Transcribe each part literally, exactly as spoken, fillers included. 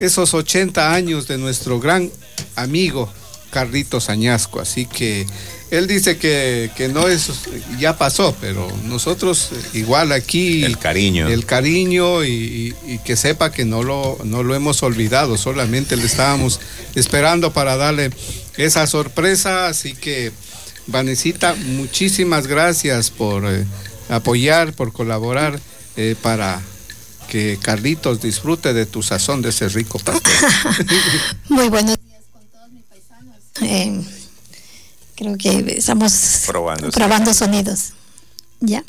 esos ochenta años de nuestro gran amigo Carlitos Añasco. Así que él dice que, que no es, ya pasó, pero nosotros igual aquí el cariño, el cariño y, y, y que sepa que no lo, no lo hemos olvidado, solamente le estábamos esperando para darle esa sorpresa. Así que Vanesita, muchísimas gracias por eh, apoyar, por colaborar eh, para que Carlitos disfrute de tu sazón, de ese rico pastel. Muy buenos días con todos mis paisanos. Eh, creo que estamos probando, probando sonidos. Ya.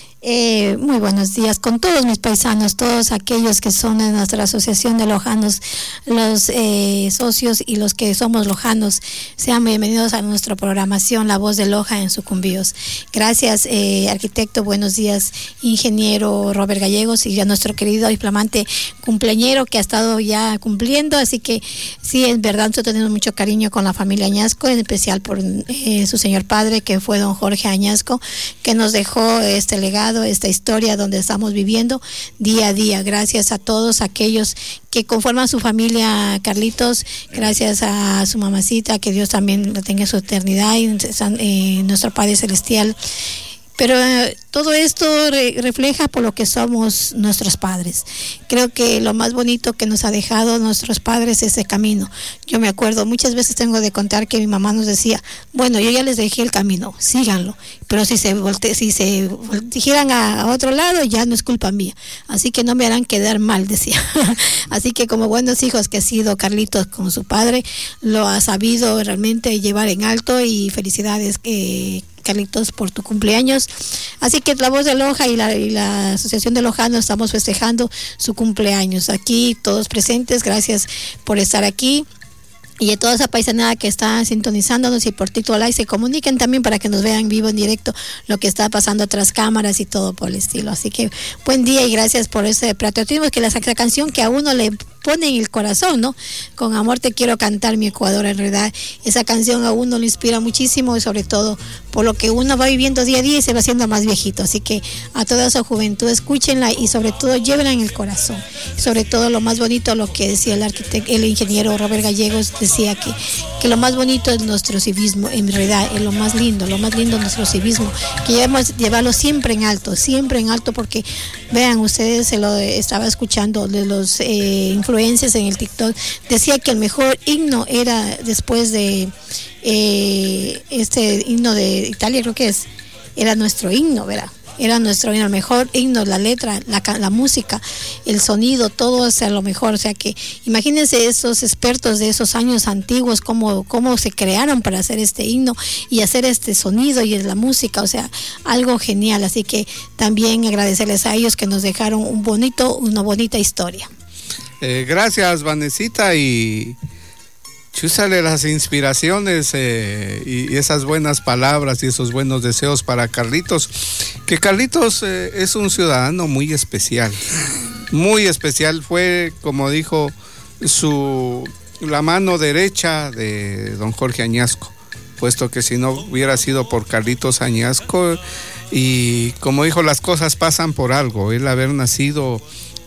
Eh, muy buenos días con todos mis paisanos, todos aquellos que son de nuestra asociación de lojanos, los eh, socios y los que somos lojanos. Sean bienvenidos a nuestra programación La Voz de Loja en Sucumbíos. Gracias, eh, arquitecto, buenos días, ingeniero Robert Gallegos, y a nuestro querido y flamante cumpleañero que ha estado ya cumpliendo. Así que sí, es verdad, nosotros tenemos mucho cariño con la familia Añasco, en especial por eh, su señor padre, que fue don Jorge Añasco, que nos dejó este legado, esta historia donde estamos viviendo día a día. Gracias a todos aquellos que conforman su familia Carlitos, gracias a su mamacita, que Dios también la tenga en su eternidad, y eh, nuestro Padre Celestial. Pero eh, todo esto re refleja por lo que somos nuestros padres. Creo que lo más bonito que nos ha dejado nuestros padres es ese camino. Yo me acuerdo, muchas veces tengo de contar que mi mamá nos decía, bueno, yo ya les dejé el camino, síganlo. Pero si se volte si se giran a, a otro lado, ya no es culpa mía. Así que no me harán quedar mal, decía. Así que como buenos hijos que ha sido Carlitos con su padre, lo ha sabido realmente llevar en alto, y felicidades, eh, Carlitos, por tu cumpleaños. Así que La Voz de Loja y la, y la Asociación de Lojanos estamos festejando su cumpleaños. Aquí todos presentes, gracias por estar aquí. Y a toda esa paisanada que está sintonizándonos, y por TikTok Live se comuniquen también para que nos vean vivo en directo lo que está pasando tras cámaras y todo por el estilo. Así que buen día y gracias por ese patriotismo, que la, esa canción que a uno le pone en el corazón, ¿no? Con amor te quiero cantar, mi Ecuador. En realidad esa canción a uno le inspira muchísimo, y sobre todo por lo que uno va viviendo día a día y se va haciendo más viejito. Así que a toda esa juventud, escúchenla y sobre todo llévenla en el corazón. Y sobre todo lo más bonito, lo que decía el arquitecto, el ingeniero Robert Gallegos, decía que, que lo más bonito es nuestro civismo. En realidad es lo más lindo, lo más lindo es nuestro civismo, que debemos llevarlo siempre en alto, siempre en alto, porque vean ustedes, se lo estaba escuchando de los eh, influencers en el TikTok, decía que el mejor himno era después de eh, este himno de Italia, creo que es, era nuestro himno, ¿verdad? Era nuestro himno, el mejor himno, la letra, la, la música, el sonido, todo es a lo mejor. O sea que imagínense esos expertos de esos años antiguos, cómo, cómo se crearon para hacer este himno y hacer este sonido y la música, o sea, algo genial. Así que también agradecerles a ellos que nos dejaron un bonito, una bonita historia. Eh, gracias, Vanesita, y chúsale las inspiraciones eh, y, y esas buenas palabras y esos buenos deseos para Carlitos, que Carlitos eh, es un ciudadano muy especial, muy especial. Fue, como dijo, su la mano derecha de don Jorge Añasco, puesto que si no hubiera sido por Carlitos Añasco, y como dijo, las cosas pasan por algo. Él haber nacido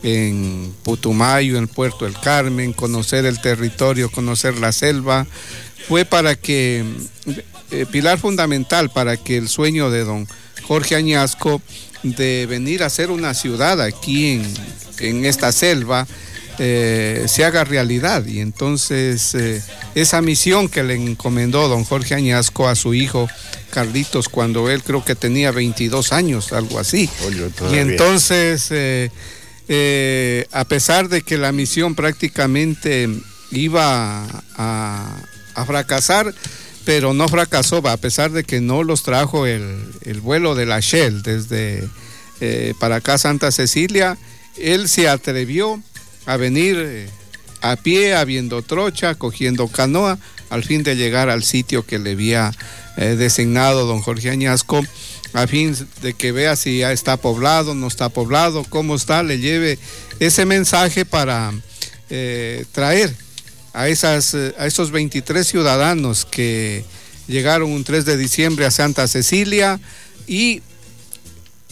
en Putumayo, en Puerto del Carmen, conocer el territorio, conocer la selva, fue para que, eh, pilar fundamental para que el sueño de don Jorge Añasco de venir a hacer una ciudad aquí en, en esta selva eh, se haga realidad. Y entonces eh, esa misión que le encomendó don Jorge Añasco a su hijo Carlitos cuando él creo que tenía veintidós años, algo así. Oye, y entonces eh, Eh, a pesar de que la misión prácticamente iba a, a fracasar, pero no fracasó, a pesar de que no los trajo el, el vuelo de la Shell desde eh, para acá Santa Cecilia, él se atrevió a venir eh, a pie, habiendo trocha, cogiendo canoa, al fin de llegar al sitio que le había eh, designado don Jorge Añasco, a fin de que vea si ya está poblado, no está poblado, cómo está, le lleve ese mensaje para eh, traer a, esas, a esos veintitrés ciudadanos que llegaron un tres de diciembre a Santa Cecilia y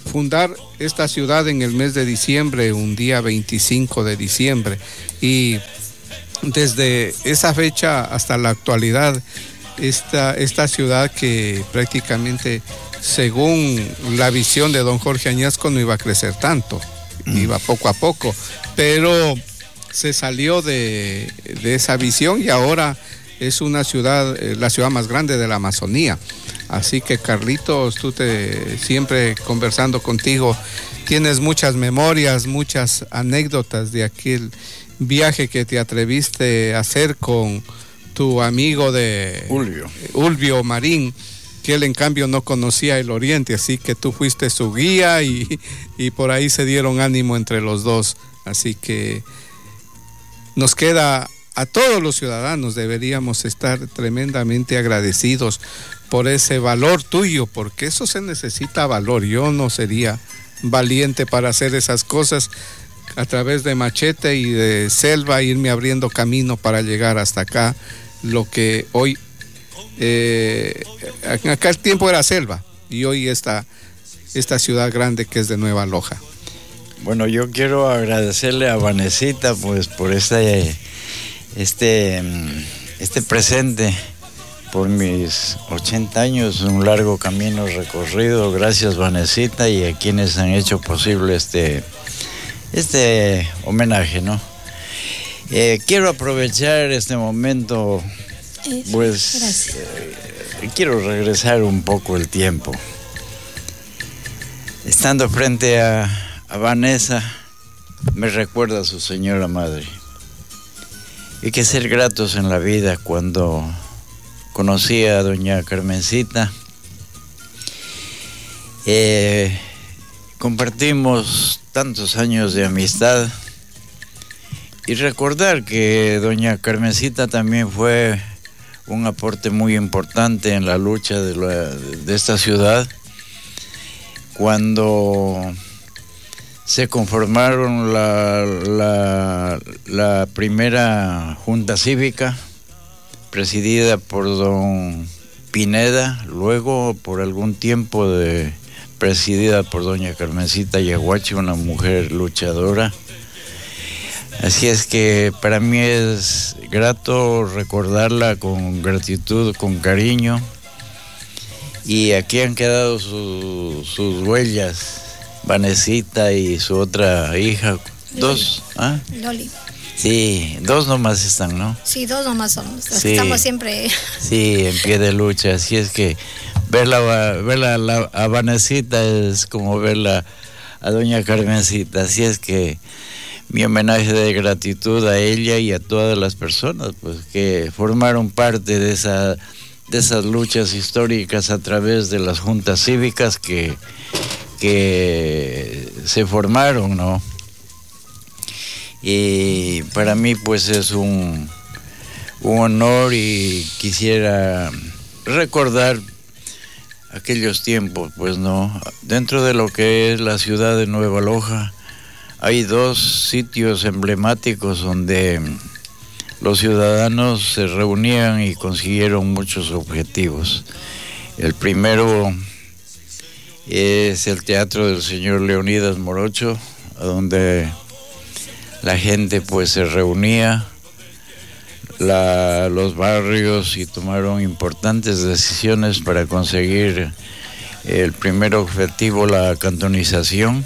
fundar esta ciudad en el mes de diciembre, un día veinticinco de diciembre, y desde esa fecha hasta la actualidad, esta, esta ciudad que prácticamente, según la visión de don Jorge Añasco, no iba a crecer tanto, iba poco a poco, pero se salió de, de esa visión y ahora es una ciudad, la ciudad más grande de la Amazonía. Así que, Carlitos, tú te, siempre conversando contigo, tienes muchas memorias, muchas anécdotas de aquel viaje que te atreviste a hacer con tu amigo de Ulvio, Ulvio Marín, que él en cambio no conocía el Oriente, así que tú fuiste su guía y, y por ahí se dieron ánimo entre los dos. Así que nos queda, a todos los ciudadanos deberíamos estar tremendamente agradecidos por ese valor tuyo, porque eso se necesita valor. Yo no sería valiente para hacer esas cosas a través de machete y de selva, irme abriendo camino para llegar hasta acá, lo que hoy, eh, en aquel tiempo era selva y hoy esta, esta ciudad grande que es de Nueva Loja. Bueno, yo quiero agradecerle a Vanesita pues por este, este, este presente, por mis ochenta años, un largo camino recorrido. Gracias, Vanesita, y a quienes han hecho posible este, este homenaje, ¿no? Eh, quiero aprovechar este momento, pues eh, quiero regresar un poco el tiempo. Estando frente a, a Vanessa, me recuerda a su señora madre. Hay que ser gratos en la vida. Cuando conocí a doña Carmencita, eh, compartimos tantos años de amistad, y recordar que doña Carmencita también fue un aporte muy importante en la lucha de, la, de esta ciudad. Cuando se conformaron la, la, la primera junta cívica, presidida por don Pineda, luego por algún tiempo de, presidida por doña Carmencita Yaguachi, una mujer luchadora. Así es que para mí es grato recordarla con gratitud, con cariño, y aquí han quedado su, sus huellas, Vanesita y su otra hija, Loli. dos, ¿ah? Loli. Sí, dos nomás están, ¿no? Sí, dos nomás somos. Sí. Estamos siempre. Sí, en pie de lucha. Así es que verla, verla la, a Vanesita es como verla a doña Carmencita. Así es que mi homenaje de gratitud a ella y a todas las personas pues que formaron parte de esa de esas luchas históricas a través de las juntas cívicas que que se formaron, ¿no? Y para mí pues es un, un honor, y quisiera recordar aquellos tiempos, pues, ¿no? Dentro de lo que es la ciudad de Nueva Loja hay dos sitios emblemáticos donde los ciudadanos se reunían y consiguieron muchos objetivos. El primero es el Teatro del Señor Leonidas Morocho, a donde la gente pues se reunía, la, los barrios, y tomaron importantes decisiones para conseguir el primer objetivo, la cantonización.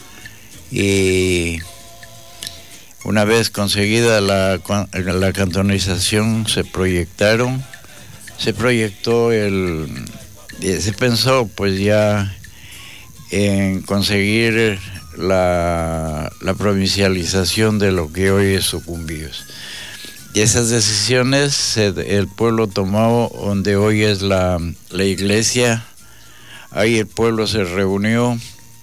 Y una vez conseguida la, la cantonización, se proyectaron, se proyectó el, se pensó pues ya en conseguir la, la provincialización de lo que hoy es Sucumbíos. Y esas decisiones se, el pueblo tomó donde hoy es la, la iglesia. Ahí el pueblo se reunió.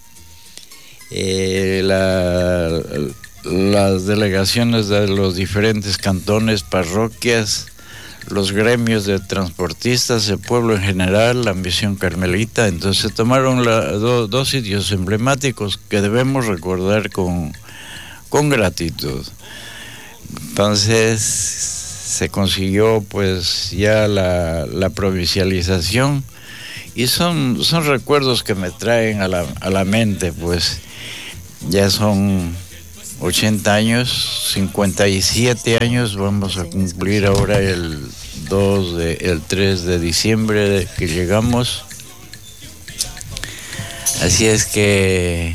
Eh, la, las delegaciones de los diferentes cantones, parroquias, los gremios de transportistas, el pueblo en general, la misión carmelita. Entonces tomaron la, do, dos sitios emblemáticos que debemos recordar con, con gratitud. Entonces se consiguió pues ya la, la provincialización, Y son, son recuerdos que me traen a la, a la mente, pues ya son ochenta años, cincuenta y siete años, vamos a cumplir ahora el dos de, el tres de diciembre que llegamos. Así es que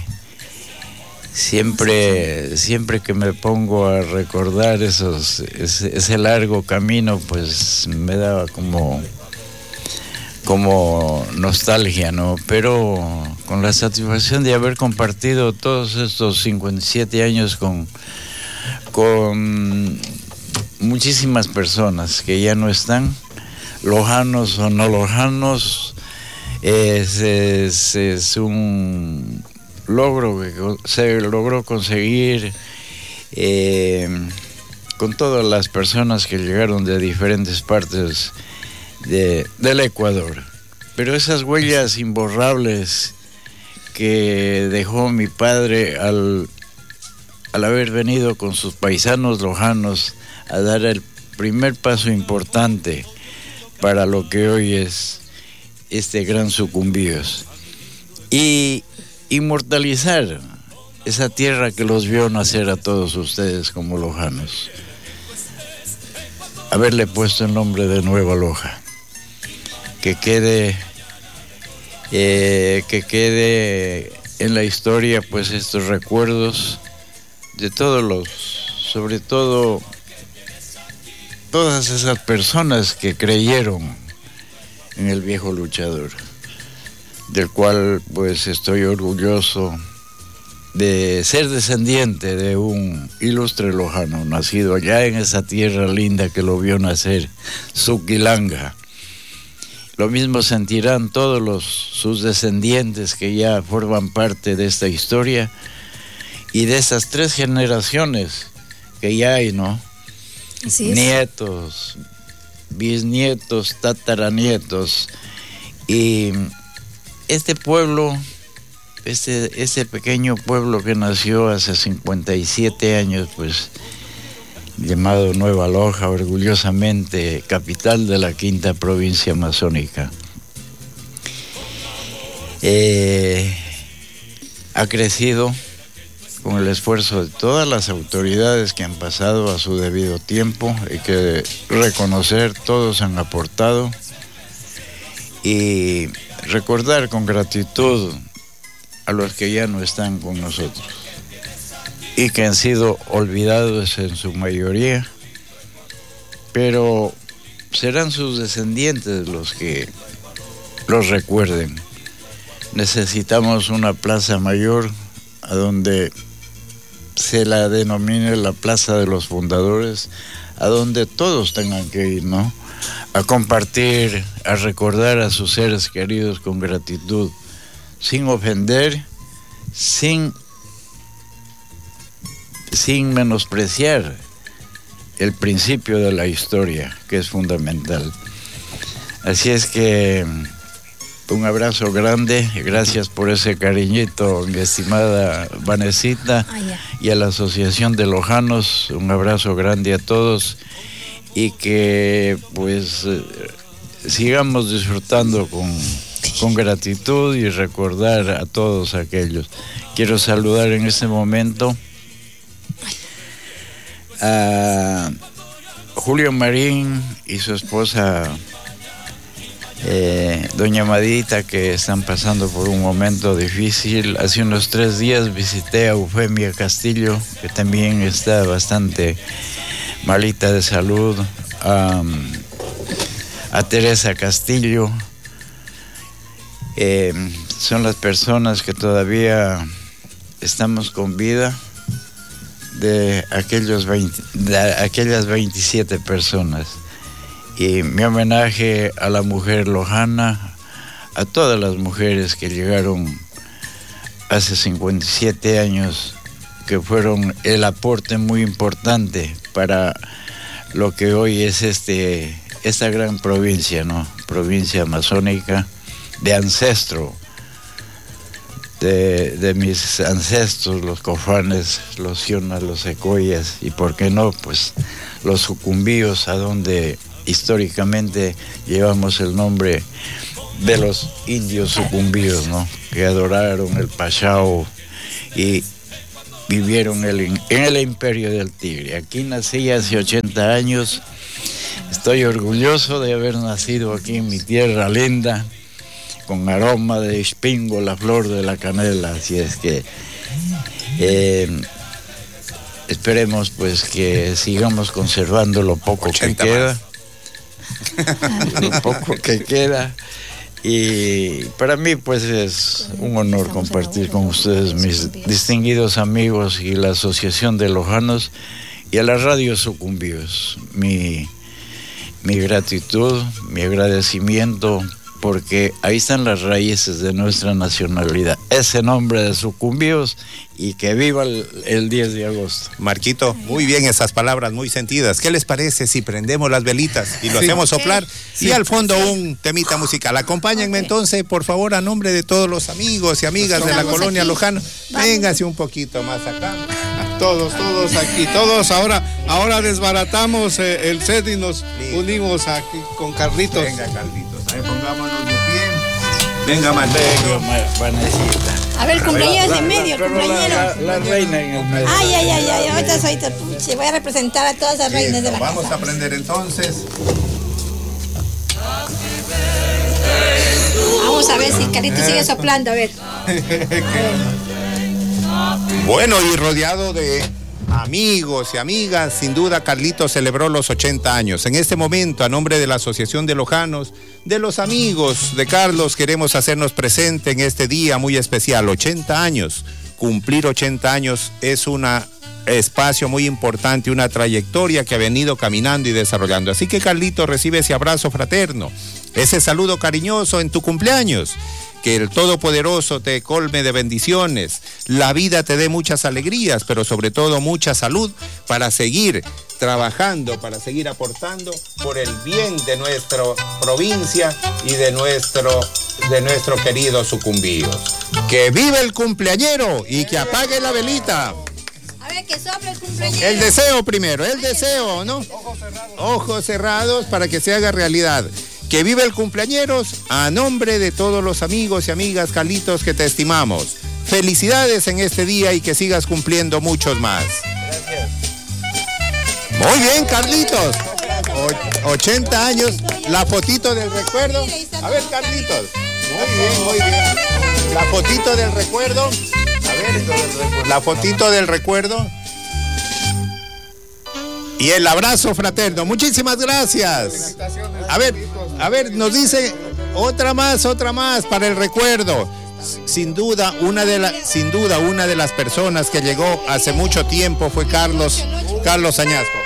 siempre, siempre que me pongo a recordar esos, ese, ese largo camino, pues me da como, como nostalgia, ¿no? Pero con la satisfacción de haber compartido todos estos cincuenta y siete años con, con muchísimas personas que ya no están, lojanos o no lojanos. Es, es, es un logro que se logró conseguir eh, con todas las personas que llegaron de diferentes partes de, del Ecuador. Pero esas huellas imborrables que dejó mi padre al, al haber venido con sus paisanos lojanos a dar el primer paso importante para lo que hoy es este gran Sucumbíos, y inmortalizar esa tierra que los vio nacer a todos ustedes como lojanos, haberle puesto el nombre de Nueva Loja, que quede eh, que quede en la historia pues estos recuerdos de todos los, sobre todo todas esas personas que creyeron en el viejo luchador, del cual pues estoy orgulloso de ser descendiente de un ilustre lojano, nacido allá en esa tierra linda que lo vio nacer, Suquilanga. Lo mismo sentirán todos los, sus descendientes que ya forman parte de esta historia y de esas tres generaciones que ya hay, ¿no? Así es. Nietos, bisnietos, tataranietos, y este pueblo, este, ese pequeño pueblo que nació hace cincuenta y siete años, pues llamado Nueva Loja, orgullosamente capital de la quinta provincia amazónica, eh, ha crecido con el esfuerzo de todas las autoridades que han pasado a su debido tiempo. Hay que reconocer, todos han aportado, y recordar con gratitud a los que ya no están con nosotros y que han sido olvidados en su mayoría, pero serán sus descendientes los que los recuerden. Necesitamos una plaza mayor a donde se la denomine la Plaza de los Fundadores, a donde todos tengan que ir, ¿no? A compartir, a recordar a sus seres queridos con gratitud, sin ofender, sin, sin menospreciar el principio de la historia, que es fundamental. Así es que un abrazo grande, gracias por ese cariñito, mi estimada Vanesita, Ah, ya. y a la Asociación de Lojanos, un abrazo grande a todos, y que pues eh, sigamos disfrutando con, con gratitud y recordar a todos aquellos. Quiero saludar en este momento a Julio Marín y su esposa Eh, doña Madita, que están pasando por un momento difícil. Hace unos tres días visité a Eufemia Castillo, que también está bastante malita de salud, um, a Teresa Castillo. Eh, son las personas que todavía estamos con vida de, aquellos veinte, de aquellas veintisiete personas. Y mi homenaje a la mujer lojana, a todas las mujeres que llegaron hace cincuenta y siete años, que fueron el aporte muy importante para lo que hoy es este, esta gran provincia, ¿no? Provincia amazónica, de ancestro, de, de mis ancestros, los cofanes, los sionas, los secoyas, y por qué no, pues los sucumbíos, a donde históricamente llevamos el nombre de los indios sucumbidos, ¿no? Que adoraron el Pachao y vivieron el, en el imperio del Tigre. Aquí nací hace ochenta años. Estoy orgulloso de haber nacido aquí en mi tierra linda, con aroma de espingo, la flor de la canela. Así es que eh, esperemos pues que sigamos conservando lo poco que queda. Lo poco que queda. Y para mí pues es un honor compartir con ustedes, mis distinguidos amigos y la Asociación de Lojanos y a la Radio Sucumbíos. Mi, mi gratitud, mi agradecimiento, porque ahí están las raíces de nuestra nacionalidad. Ese nombre de Sucumbíos, y que viva el, el diez de agosto. Marquito, muy bien esas palabras, muy sentidas. ¿Qué les parece si prendemos las velitas y lo sí. hacemos soplar? Sí. Y al fondo un temita musical. Acompáñenme okay. entonces, por favor, a nombre de todos los amigos y amigas de la colonia aquí. Lojano. Véngase un poquito más acá. Todos, todos aquí, todos. Ahora, ahora desbaratamos eh, el set y nos Listo. unimos aquí con Carlitos. Venga, Carlitos, ahí pongámonos de pie. Venga, Mateo. Vanessita. A ver, cumpleaños en medio, cumpleañero. La, la, la reina en el medio. Ay, ay, ay, ay, ahorita soy puche, voy a representar a todas las reinas de la Vamos casa. a aprender entonces. Vamos a ver si Carito sigue soplando, a ver. Bueno, y rodeado de amigos y amigas, sin duda Carlitos celebró los ochenta años. En este momento, a nombre de la Asociación de Lojanos, de los amigos de Carlos, queremos hacernos presente en este día muy especial. ochenta años, cumplir ochenta años es un espacio muy importante, una trayectoria que ha venido caminando y desarrollando. Así que Carlitos, recibe ese abrazo fraterno, ese saludo cariñoso en tu cumpleaños. Que el Todopoderoso te colme de bendiciones, la vida te dé muchas alegrías, pero sobre todo mucha salud para seguir trabajando, para seguir aportando por el bien de nuestra provincia y de nuestro, de nuestro querido Sucumbíos. ¡Que vive el cumpleañero y que apague la velita! A ver, que sople el cumpleañero. El deseo primero, el deseo, ¿no? Ojos cerrados. Ojos cerrados para que se haga realidad. Que vive el cumpleañeros a nombre de todos los amigos y amigas, Carlitos, que te estimamos. Felicidades en este día y que sigas cumpliendo muchos más. Gracias. Muy bien, Carlitos. O- ochenta años, la fotito del recuerdo. A ver, Carlitos. Muy bien, muy bien. La fotito del recuerdo. A ver, la fotito del recuerdo. Y el abrazo fraterno. Muchísimas gracias. A ver, a ver, nos dice otra más, otra más para el recuerdo. Sin duda, una de la, sin duda, una de las personas que llegó hace mucho tiempo fue Carlos, Carlos Añasco.